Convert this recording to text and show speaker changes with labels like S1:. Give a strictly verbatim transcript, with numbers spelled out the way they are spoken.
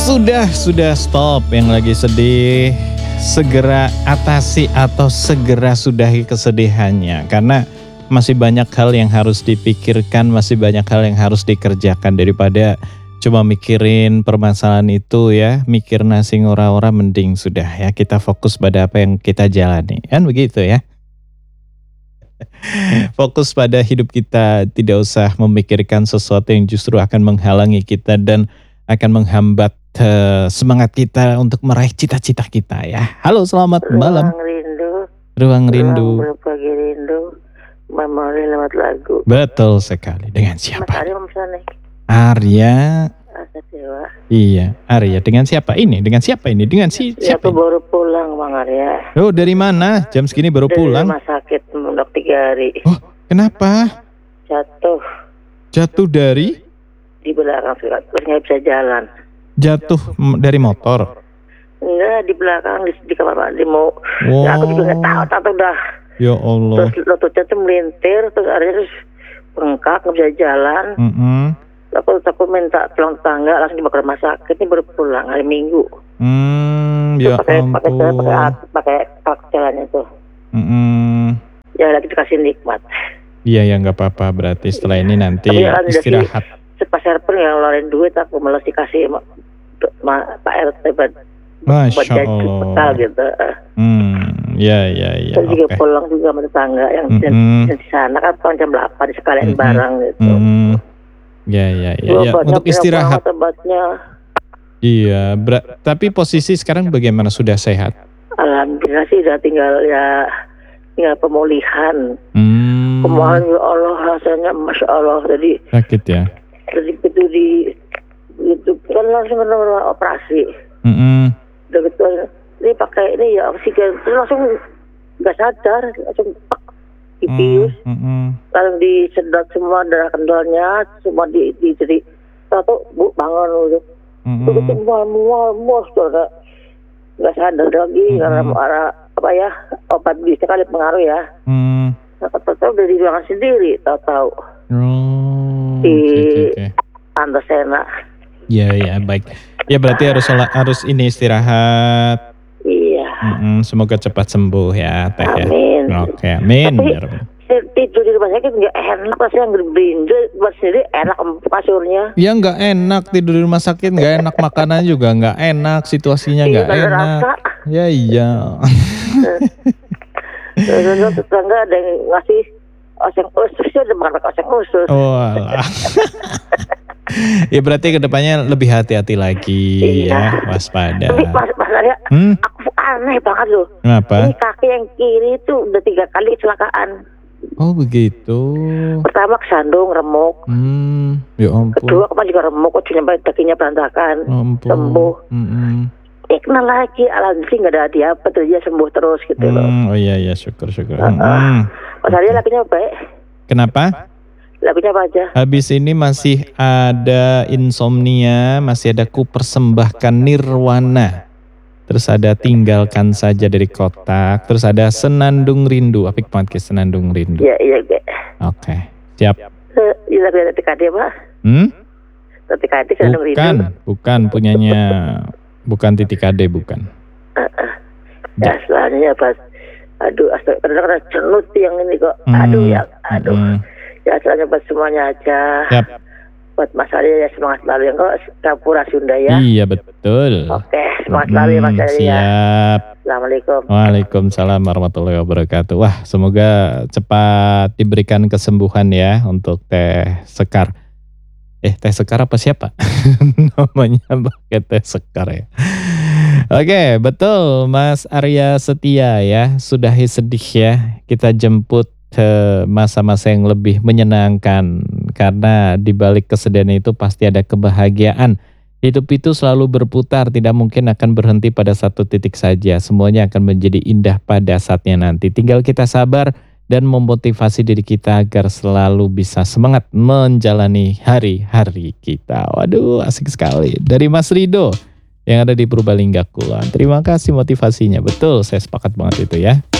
S1: Sudah, sudah stop yang lagi sedih. Segera atasi atau segera sudahi kesedihannya. Karena masih banyak hal yang harus dipikirkan, masih banyak hal yang harus dikerjakan. Daripada cuma mikirin permasalahan itu ya, mikir nasi ngora-ora, mending sudah ya kita fokus pada apa yang kita jalani. Kan begitu ya. Fokus pada hidup kita, tidak usah memikirkan sesuatu yang justru akan menghalangi kita dan akan menghambat uh, semangat kita untuk meraih cita-cita kita ya. Halo, selamat
S2: Ruang
S1: malam.
S2: Rindu.
S1: Ruang Rindu.
S2: Ruang berbagi rindu. Memori lewat lagu.
S1: Betul sekali. Dengan siapa?
S2: Mas Arya misalnya.
S1: Arya.
S2: Asa Dewa.
S1: Iya, Arya. Dengan siapa ini? Dengan siapa ini? Dengan si
S2: Ya,
S1: siapa?
S2: aku baru pulang Bang Arya.
S1: Oh, dari mana? Jam segini baru
S2: Dari
S1: pulang?
S2: rumah sakit mendak tiga hari.
S1: Oh, kenapa?
S2: Jatuh
S1: Jatuh dari?
S2: di belakang, terus bisa jalan.
S1: Jatuh m- dari motor.
S2: Enggak, di belakang di, di kamar mandi mau.
S1: Wow.
S2: Ya, aku juga nggak tahu, tahu udah.
S1: Ya Allah.
S2: Terus lututnya tuh melintir, terus akhirnya terus bengkak, nggak bisa jalan.
S1: Mm-mm.
S2: Aku aku minta tolong tetangga langsung dibawa ke rumah sakit. Ini baru pulang hari Minggu.
S1: Hmm, ya
S2: pakai pakai jalan pakai
S1: ampun.
S2: at- pakai pak jalannya tuh.
S1: Mm-mm.
S2: Ya lagi dikasih nikmat.
S1: Iya ya, nggak apa-apa. Berarti setelah ini nanti
S2: Tapi kan udah
S1: istirahat.
S2: Sepasar pun yang ngeluarin duit aku malah dikasih ma, ma, Pak R T buat buat
S1: Masya
S2: jadi
S1: Allah.
S2: bekal gitu.
S1: Hmm, ya ya ya.
S2: Terus juga
S1: Oke.
S2: pulang juga sama tetangga yang di-
S1: Mm-mm.
S2: yang di sana kan pulang jam delapan sekalian
S1: Mm-mm.
S2: barang gitu.
S1: Mm-mm. Ya ya ya.
S2: Gua
S1: ya.
S2: obatnya
S1: Untuk
S2: punya
S1: istirahat.
S2: banget obatnya.
S1: Iya. Ber- tapi posisi sekarang bagaimana? Sudah sehat?
S2: Alhamdulillah sih udah tinggal ya tinggal pemulihan.
S1: Hmm.
S2: Pemulihan ya Allah rasanya Masya Allah. Jadi
S1: Sakit ya.
S2: jadi itu di itu kan langsung kena operasi.
S1: Mm-mm.
S2: Udah gitu ini pakai ini ya oksigen terus langsung nggak sadar langsung pak dibius
S1: Mm, mm-mm.
S2: lalu disedot semua darah kendalnya semua di di jadi tahu bu bangun udah
S1: Mm-mm.
S2: itu mual mual mual sudah nggak sadar lagi
S1: Mm-mm.
S2: karena arah apa ya obat bisa kali pengaruh ya.
S1: Mm.
S2: Tahu udah di ruangan sendiri tahu-tahu
S1: Oh.
S2: di
S1: Oke, oke, oke.
S2: Antasena.
S1: Ya ya, baik. Ya berarti harus sholat- harus ini istirahat.
S2: Iya.
S1: Mm-mm, semoga cepat sembuh ya Teh ya.
S2: Amin.
S1: Oke, amin.
S2: Tapi
S1: Ya Rabbal.
S2: tidur di rumah sakit nggak enak pas yang berbindu buat sendiri enak empuk kasurnya.
S1: Ya nggak enak tidur di rumah sakit, nggak enak makanan juga nggak enak, situasinya nggak
S2: Iya, nggak ada
S1: enak.
S2: rasa.
S1: Ya iya.
S2: Terus tetangga ada yang ngasih oseng usus, ada makan oseng usus.
S1: Oh alah. Ya berarti kedepannya lebih hati-hati lagi
S2: Iya.
S1: ya, waspada.
S2: Tapi pas pas Arya,
S1: Hmm?
S2: aku aneh banget loh.
S1: Kenapa?
S2: Ini kaki yang kiri itu udah tiga kali kecelakaan.
S1: Oh begitu.
S2: Pertama kesandung remuk,
S1: Hmm, ya ampun.
S2: kedua kemarin juga remuk, kok nyampe kakinya berantakan,
S1: Ya ampun.
S2: sembuh.
S1: Mm-mm.
S2: Eh kena lagi, alhamdulillah nggak ada apa terus dia sembuh terus gitu loh.
S1: Hmm, oh iya iya, syukur syukur.
S2: Uh-uh.
S1: Hmm.
S2: Pas Arya lakinya baik,
S1: Kenapa?
S2: lakinya apa aja?
S1: Habis ini masih ada insomnia, masih ada ku persembahkan nirwana. Terus ada tinggalkan saja dari kotak. Terus ada senandung rindu. Apik banget ke senandung rindu.
S2: Iya iya gue.
S1: Oke, siap.
S2: Eh, iya tapi ada T K D pak,
S1: Hmm?
S2: T K D sedang
S1: Bukan,
S2: rindu.
S1: bukan punyanya, bukan titik A D, bukan.
S2: Ya selanjutnya pas, aduh astaga kadang-kadang cenut yang ini kok,
S1: Hmm,
S2: aduh ya, aduh.
S1: hmm.
S2: Ya selanjutnya buat semuanya aja.
S1: Siap.
S2: Buat Mas Arya ya semangat selalu yang kok Kapura Sunda ya.
S1: Iya betul.
S2: Oke semangat selalu ya Mas
S1: Hmm,
S2: Arya.
S1: siap.
S2: Assalamualaikum.
S1: Waalaikumsalam warahmatullahi wabarakatuh. Wah, semoga cepat diberikan kesembuhan ya untuk Teh Sekar. Eh, Teh Sekar apa siapa? Namanya pakai Teh Sekar ya. Oke, betul Mas Arya Setia ya. Sudahi sedih ya. Kita jemput ke masa-masa yang lebih menyenangkan. Karena di balik kesedihan itu pasti ada kebahagiaan. Hidup itu selalu berputar, tidak mungkin akan berhenti pada satu titik saja. Semuanya akan menjadi indah pada saatnya nanti. Tinggal kita sabar dan memotivasi diri kita agar selalu bisa semangat menjalani hari-hari kita. Waduh, asik sekali. Dari Mas Rido yang ada di Purbalingga Kulon. Terima kasih motivasinya. Betul, saya sepakat banget itu ya.